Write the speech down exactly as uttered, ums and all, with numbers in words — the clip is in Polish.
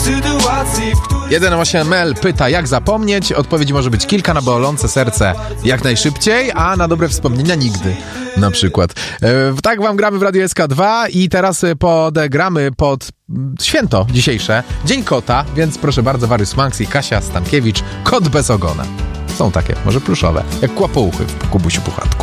sytuacji, w której... jeden osiem L pyta, jak zapomnieć? Odpowiedź może być kilka, na bolące serce jak najszybciej, a na dobre wspomnienia nigdy, na przykład. E, tak wam gramy w Radiu S K dwa i teraz podegramy pod święto dzisiejsze, Dzień Kota, więc proszę bardzo, Warius Manx i Kasia Stankiewicz, Kot bez ogona. Są takie, może pluszowe, jak kłapouchy w Kubusiu Puchatku.